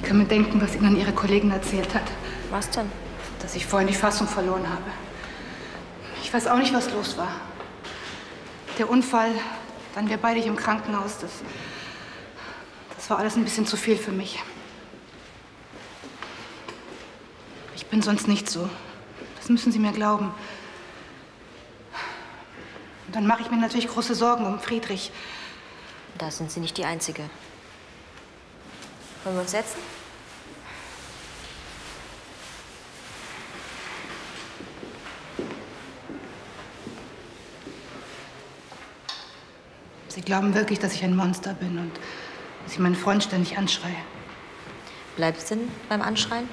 kann mir denken, was Ihnen Ihre Kollegin erzählt hat. Was denn? Dass ich vorhin die Fassung verloren habe. Ich weiß auch nicht, was los war. Der Unfall, dann wir beide hier im Krankenhaus, das war alles ein bisschen zu viel für mich. Ich bin sonst nicht so. Das müssen Sie mir glauben. Und dann mache ich mir natürlich große Sorgen um Friedrich. Da sind Sie nicht die Einzige. Wollen wir uns setzen? Sie glauben wirklich, dass ich ein Monster bin und dass ich meinen Freund ständig anschreie. Bleibst du denn beim Anschreien?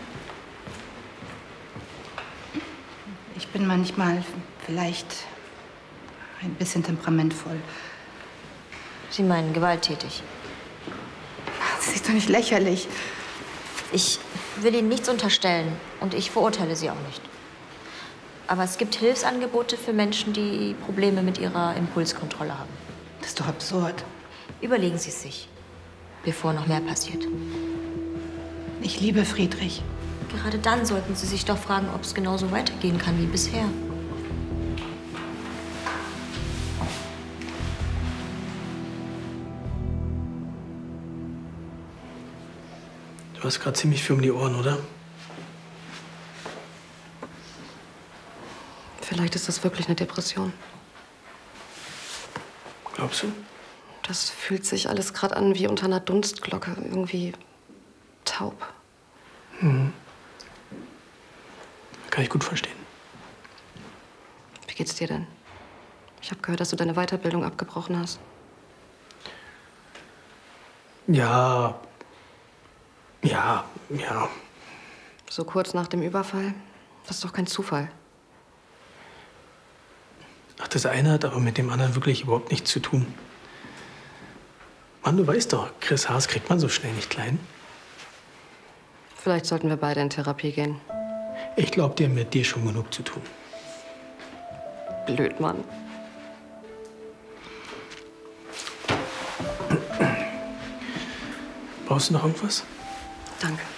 Ich bin manchmal vielleicht ein bisschen temperamentvoll. Sie meinen gewalttätig. Das ist doch nicht lächerlich. Ich will Ihnen nichts unterstellen und ich verurteile Sie auch nicht. Aber es gibt Hilfsangebote für Menschen, die Probleme mit ihrer Impulskontrolle haben. Das ist doch absurd. Überlegen Sie es sich, bevor noch mehr passiert. Ich liebe Friedrich. Gerade dann sollten Sie sich doch fragen, ob es genauso weitergehen kann wie bisher. Du hast gerade ziemlich viel um die Ohren, oder? Vielleicht ist das wirklich eine Depression. Glaubst du? Das fühlt sich alles gerade an wie unter einer Dunstglocke. Irgendwie taub. Mhm. Kann ich gut verstehen. Wie geht's dir denn? Ich habe gehört, dass du deine Weiterbildung abgebrochen hast. Ja. So kurz nach dem Überfall? Das ist doch kein Zufall. Ach, das eine hat aber mit dem anderen wirklich überhaupt nichts zu tun. Mann, du weißt doch, Chris Haas kriegt man so schnell nicht klein. Vielleicht sollten wir beide in Therapie gehen. Ich glaube, der hat mit dir schon genug zu tun. Blöd, Mann. Brauchst du noch irgendwas? Danke.